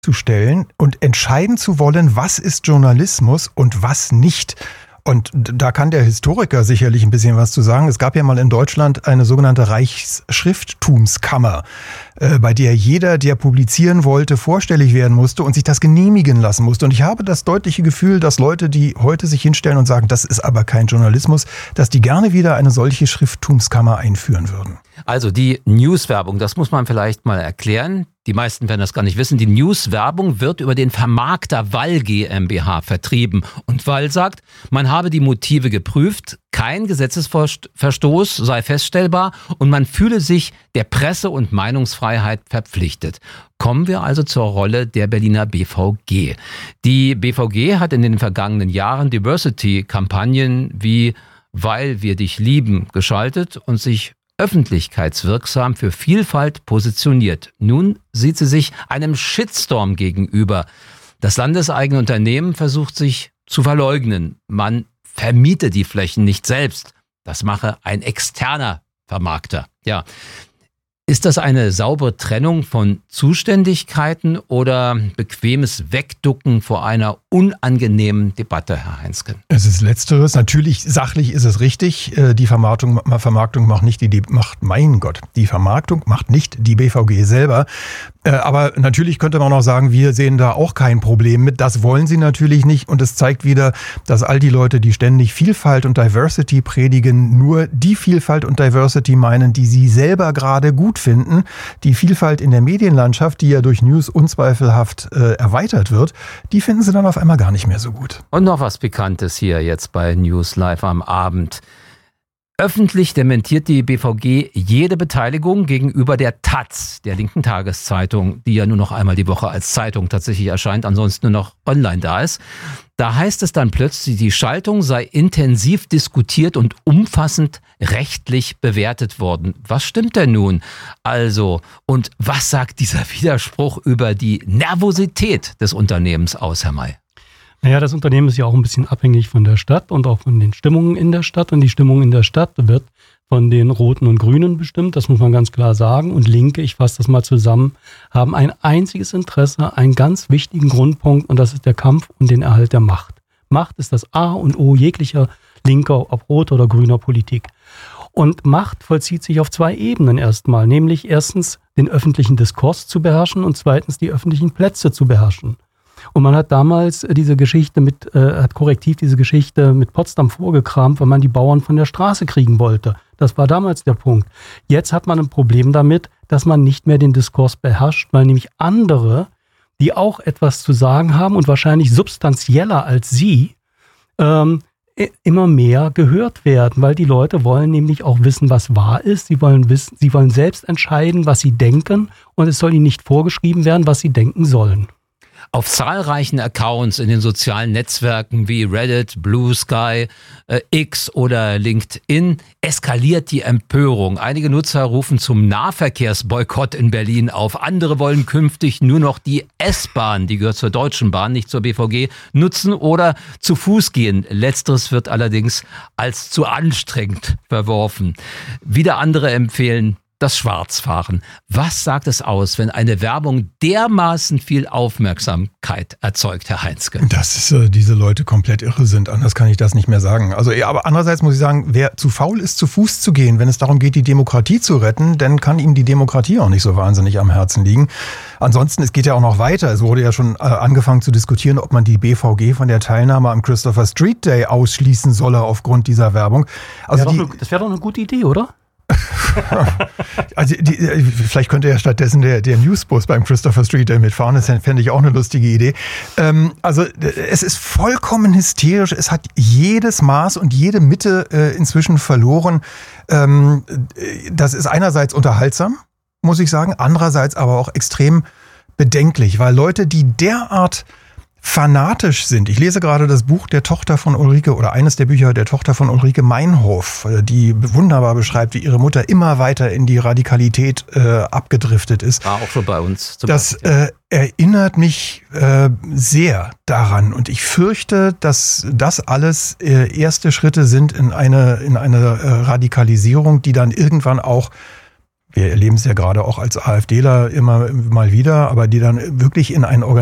zu stellen und entscheiden zu wollen, was ist Journalismus und was nicht. Und da kann der Historiker sicherlich ein bisschen was zu sagen. Es gab ja mal in Deutschland eine sogenannte Reichsschrifttumskammer, bei der jeder, der publizieren wollte, vorstellig werden musste und sich das genehmigen lassen musste. Und ich habe das deutliche Gefühl, dass Leute, die heute sich hinstellen und sagen, das ist aber kein Journalismus, dass die gerne wieder eine solche Schrifttumskammer einführen würden. Also die Newswerbung, das muss man vielleicht mal erklären. Die meisten werden das gar nicht wissen. Die Newswerbung wird über den Vermarkter Wall GmbH vertrieben. Und Wall sagt, man habe die Motive geprüft, kein Gesetzesverstoß sei feststellbar und man fühle sich der Presse- und Meinungsfreiheit verpflichtet. Kommen wir also zur Rolle der Berliner BVG. Die BVG hat in den vergangenen Jahren Diversity-Kampagnen wie Weil wir dich lieben geschaltet und sich öffentlichkeitswirksam für Vielfalt positioniert. Nun sieht sie sich einem Shitstorm gegenüber. Das landeseigene Unternehmen versucht sich zu verleugnen. Man vermiete die Flächen nicht selbst. Das mache ein externer Vermarkter. Ja. Ist das eine saubere Trennung von Zuständigkeiten oder bequemes Wegducken vor einer unangenehmen Debatte, Herr Heinzke? Es ist Letzteres. Natürlich, sachlich ist es richtig. Die Vermarktung macht nicht die Vermarktung macht nicht die BVG selber. Aber natürlich könnte man auch sagen, wir sehen da auch kein Problem mit. Das wollen sie natürlich nicht. Und es zeigt wieder, dass all die Leute, die ständig Vielfalt und Diversity predigen, nur die Vielfalt und Diversity meinen, die sie selber gerade gut finden. Die Vielfalt in der Medienlandschaft, die ja durch News unzweifelhaft erweitert wird, die finden sie dann auf einmal gar nicht mehr so gut. Und noch was Pikantes hier jetzt bei News Live am Abend. Öffentlich dementiert die BVG jede Beteiligung gegenüber der taz, der linken Tageszeitung, die ja nur noch einmal die Woche als Zeitung tatsächlich erscheint, ansonsten nur noch online da ist. Da heißt es dann plötzlich, die Schaltung sei intensiv diskutiert und umfassend rechtlich bewertet worden. Was stimmt denn nun? Also, und was sagt dieser Widerspruch über die Nervosität des Unternehmens aus, Herr May? Naja, das Unternehmen ist ja auch ein bisschen abhängig von der Stadt und auch von den Stimmungen in der Stadt. Und die Stimmung in der Stadt wird von den Roten und Grünen bestimmt, das muss man ganz klar sagen. Und Linke, ich fasse das mal zusammen, haben ein einziges Interesse, einen ganz wichtigen Grundpunkt, und das ist der Kampf um den Erhalt der Macht. Macht ist das A und O jeglicher linker, ob roter oder grüner Politik. Und Macht vollzieht sich auf zwei Ebenen erstmal, nämlich erstens den öffentlichen Diskurs zu beherrschen und zweitens die öffentlichen Plätze zu beherrschen. Und man hat damals diese Geschichte hat korrektiv diese Geschichte mit Potsdam vorgekramt, weil man die Bauern von der Straße kriegen wollte. Das war damals der Punkt. Jetzt hat man ein Problem damit, dass man nicht mehr den Diskurs beherrscht, weil nämlich andere, die auch etwas zu sagen haben und wahrscheinlich substanzieller als sie, immer mehr gehört werden, weil die Leute wollen nämlich auch wissen, was wahr ist. Sie wollen selbst entscheiden, was sie denken, und es soll ihnen nicht vorgeschrieben werden, was sie denken sollen. Auf zahlreichen Accounts in den sozialen Netzwerken wie Reddit, Blue Sky, X oder LinkedIn eskaliert die Empörung. Einige Nutzer rufen zum Nahverkehrsboykott in Berlin auf. Andere wollen künftig nur noch die S-Bahn, die gehört zur Deutschen Bahn, nicht zur BVG, nutzen oder zu Fuß gehen. Letzteres wird allerdings als zu anstrengend verworfen. Wieder andere empfehlen das Schwarzfahren. Was sagt es aus, wenn eine Werbung dermaßen viel Aufmerksamkeit erzeugt, Herr Heinzke? Dass diese Leute komplett irre sind. Anders kann ich das nicht mehr sagen. Also, ja, aber andererseits muss ich sagen, wer zu faul ist, zu Fuß zu gehen, wenn es darum geht, die Demokratie zu retten, dann kann ihm die Demokratie auch nicht so wahnsinnig am Herzen liegen. Ansonsten, es geht ja auch noch weiter. Es wurde ja schon angefangen zu diskutieren, ob man die BVG von der Teilnahme am Christopher Street Day ausschließen solle aufgrund dieser Werbung. Also das wäre doch eine gute Idee, oder? Also vielleicht könnte ja stattdessen der Newsbus beim Christopher Street Day mitfahren. Das fände ich auch eine lustige Idee. Also es ist vollkommen hysterisch. Es hat jedes Maß und jede Mitte inzwischen verloren. Das ist einerseits unterhaltsam, muss ich sagen. Andererseits aber auch extrem bedenklich, weil Leute, die derart fanatisch sind. Ich lese gerade das Buch der Tochter von Ulrike oder eines der Bücher der Tochter von Ulrike Meinhof, die wunderbar beschreibt, wie ihre Mutter immer weiter in die Radikalität abgedriftet ist. War auch schon bei uns. Das erinnert mich sehr daran, und ich fürchte, dass das alles erste Schritte sind in eine Radikalisierung, die dann irgendwann auch Wir erleben es ja gerade auch als AfDler immer mal wieder, aber die dann wirklich in ein